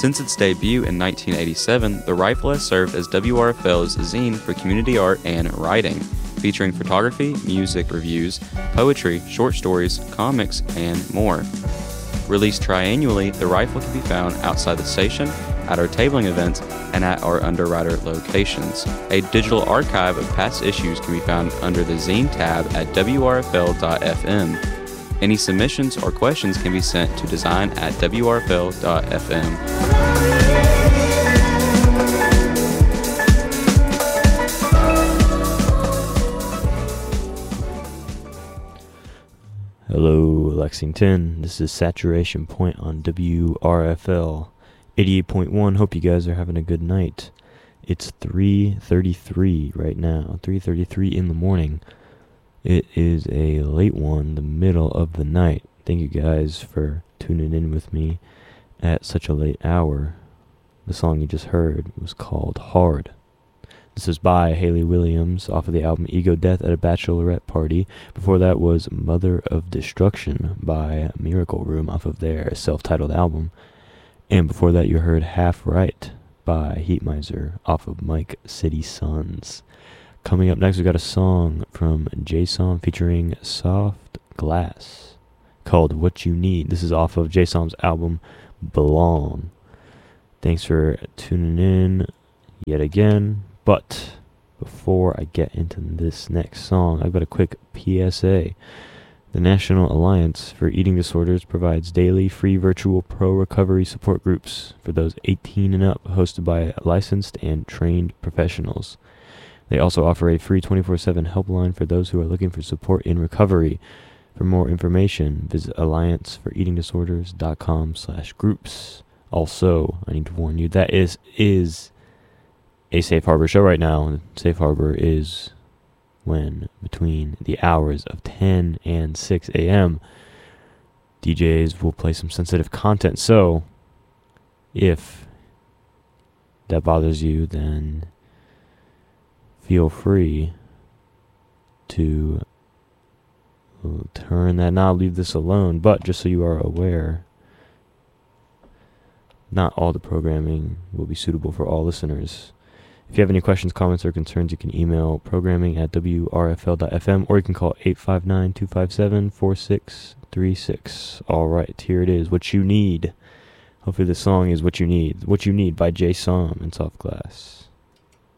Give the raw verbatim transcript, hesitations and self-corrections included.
Since its debut in nineteen eighty-seven, The Rifle has served as W R F L's zine for community art and writing, featuring photography, music reviews, poetry, short stories, comics, and more. Released triannually, The Rifle can be found outside the station, at our tabling events, and at our underwriter locations. A digital archive of past issues can be found under the Zine tab at W R F L dot F M. Any submissions or questions can be sent to design at W R F L dot F M. Hello, Lexington. This is Saturation Point on W R F L eighty-eight point one. Hope you guys are having a good night. It's three thirty-three right now, three thirty-three in the morning. It is a late one, the middle of the night. Thank you guys for tuning in with me at such a late hour. The song you just heard was called Hard. This is by Hayley Williams off of the album Ego Death at a Bachelorette Party. Before that was Mother of Destruction by Miracle Room off of their self-titled album. And before that you heard Half Right by Heat Miser off of Mike City Sons. Coming up next we got a song from J-Som featuring Soft Glass called What You Need. This is off of J-Som's album Belong. Thanks for tuning in yet again. But before I get into this next song, I've got a quick P S A. The National Alliance for Eating Disorders provides daily free virtual pro-recovery support groups for those eighteen and up, hosted by licensed and trained professionals. They also offer a free twenty-four seven helpline for those who are looking for support in recovery. For more information, visit alliance for eating disorders dot com slash groups. Also, I need to warn you, that is is a Safe Harbor show right now. Safe Harbor is when between the hours of ten and six a.m. D Js will play some sensitive content. So, if that bothers you, then feel free to turn that knob, leave this alone. But just so you are aware, not all the programming will be suitable for all listeners. If you have any questions, comments, or concerns, you can email programming at W R F L dot F M, or you can call eight five nine, two five seven, four six three six. All right, here it is, What You Need. Hopefully this song is what you need. What You Need by J-Som and Soft Glass.